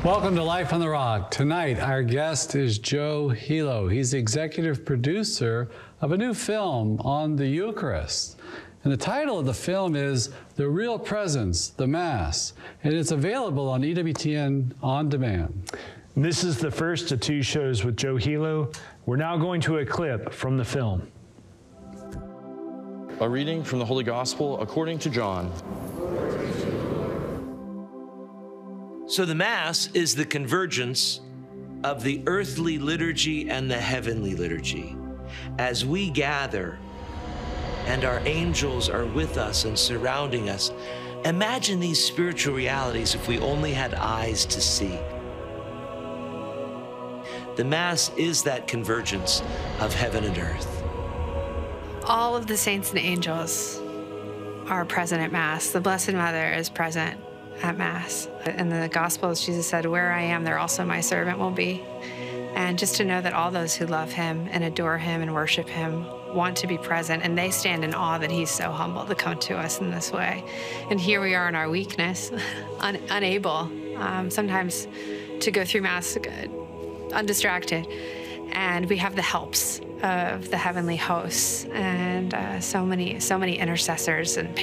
Welcome to Life on the Rock. Tonight, our guest is Joe Helo. He's the executive producer of a new film on the Eucharist. And the title of the film is The Real Presence, the Mass, and it's available on EWTN On Demand. This is the first of 2 shows with Joe Helo. We're now going to a clip from the film. A reading from the Holy Gospel according to John. So the Mass is the convergence of the earthly liturgy and the heavenly liturgy. As we gather and our angels are with us and surrounding us, imagine these spiritual realities if we only had eyes to see. The Mass is that convergence of heaven and earth. All of the saints and angels are present at Mass. The Blessed Mother is present at Mass. In the Gospels, Jesus said, "Where I am, there also my servant will be." And just to know that all those who love him and adore him and worship him want to be present, and they stand in awe that he's so humble to come to us in this way. And here we are in our weakness, unable sometimes to go through Mass undistracted. And we have the helps of the heavenly hosts and so many intercessors and